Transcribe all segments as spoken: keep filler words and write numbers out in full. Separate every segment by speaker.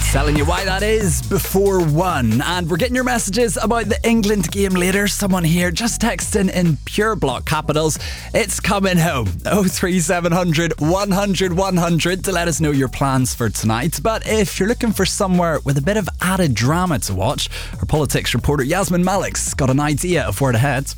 Speaker 1: Telling you why that is before one. And we're getting your messages about the England game later. Someone here just texting in pure block capitals. It's coming home. oh three seven hundred, one hundred, one hundred to let us know your plans for tonight. But if you're looking for somewhere with a bit of added drama to watch, our politics reporter Yasmin Malik's got an idea of where to head.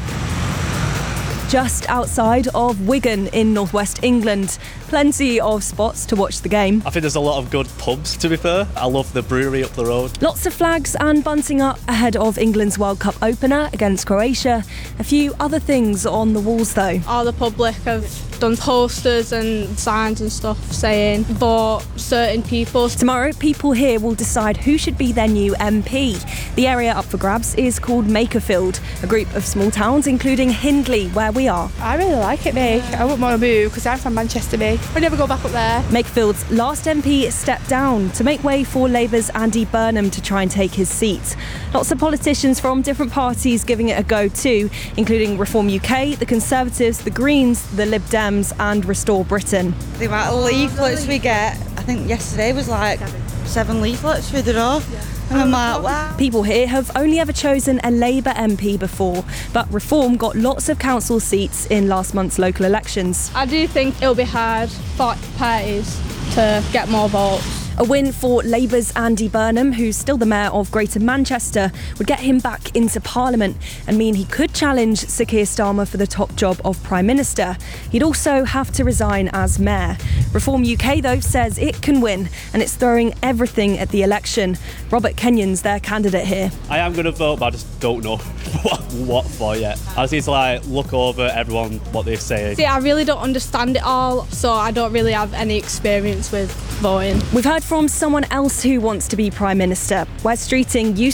Speaker 2: Just outside of Wigan in northwest England. Plenty of spots to watch the game.
Speaker 3: I think there's a lot of good pubs, to be fair. I love the brewery up the road.
Speaker 2: Lots of flags and bunting up ahead of England's World Cup opener against Croatia. A few other things on the walls though.
Speaker 4: All the public have done posters and signs and stuff saying for certain people.
Speaker 2: Tomorrow, people here will decide who should be their new M P. The area up for grabs is called Makerfield, a group of small towns including Hindley, where we are.
Speaker 5: I really like it, me. I wouldn't want to move because I'm from Manchester, me. I'd never go back up there.
Speaker 2: Makefield's last M P stepped down to make way for Labour's Andy Burnham to try and take his seat. Lots of politicians from different parties giving it a go too, including Reform U K, the Conservatives, the Greens, the Lib Dems and Restore Britain.
Speaker 6: The amount of leaflets we get, I think yesterday was like seven leaflets through the door. And I'm like, wow.
Speaker 2: People here have only ever chosen a Labour M P before, but Reform got lots of council seats in last month's local elections.
Speaker 4: I do think it'll be hard for parties to get more votes.
Speaker 2: A win for Labour's Andy Burnham, who's still the mayor of Greater Manchester, would get him back into Parliament and mean he could challenge Sir Keir Starmer for the top job of Prime Minister. He'd also have to resign as mayor. Reform U K, though, says it can win and it's throwing everything at the election. Robert Kenyon's their candidate here.
Speaker 3: I am going to vote, but I just don't know what, what for yet. I just need to like look over everyone, what they're saying.
Speaker 4: See, I really don't understand it all, so I don't really have any experience with voting.
Speaker 2: We've heard from someone else who wants to be Prime Minister. Wes Streeting used